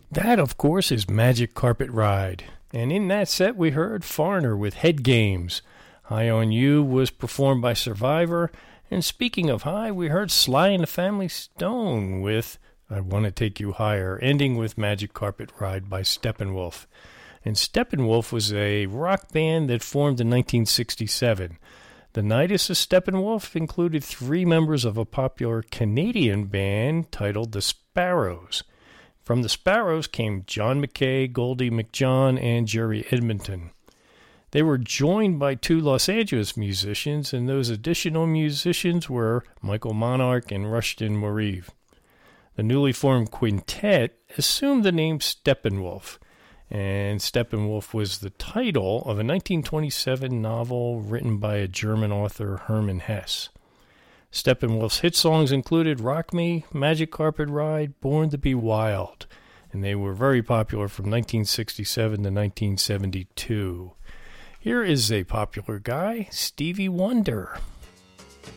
That, of course, is Magic Carpet Ride. And in that set, we heard Foreigner with Head Games. High on You was performed by Survivor. And speaking of high, we heard Sly and the Family Stone with I Want to Take You Higher, ending with Magic Carpet Ride by Steppenwolf. And Steppenwolf was a rock band that formed in 1967. The Nidus of Steppenwolf included 3 members of a popular Canadian band titled the Sparrows. From the Sparrows came John McKay, Goldie McJohn, and Jerry Edmonton. They were joined by 2 Los Angeles musicians, and those additional musicians were Michael Monarch and Rushton Morive. The newly formed quintet assumed the name Steppenwolf, and Steppenwolf was the title of a 1927 novel written by a German author, Hermann Hesse. Steppenwolf's hit songs included Rock Me, Magic Carpet Ride, Born to Be Wild, and they were very popular from 1967 to 1972. Here is a popular guy, Stevie Wonder.